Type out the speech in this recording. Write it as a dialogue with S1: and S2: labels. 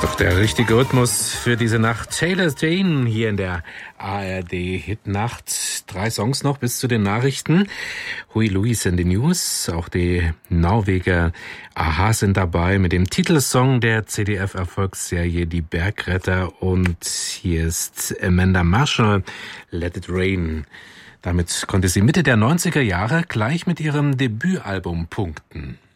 S1: Doch der richtige Rhythmus für diese Nacht. Taylor Dane hier in der ARD-Hitnacht. 3 Songs noch bis zu den Nachrichten. Hui Louis in den News. Auch die Norweger Aha sind dabei mit dem Titelsong der ZDF-Erfolgsserie Die Bergretter. Und hier ist Amanda Marshall, Let It Rain. Damit konnte sie Mitte der 90er Jahre gleich mit ihrem Debütalbum punkten.